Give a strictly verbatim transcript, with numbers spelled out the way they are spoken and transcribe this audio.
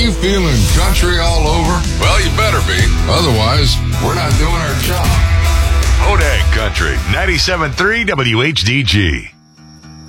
you feeling country all over? Well, you better be. Otherwise, we're not doing our job. Hodag Country, ninety-seven point three W H D G.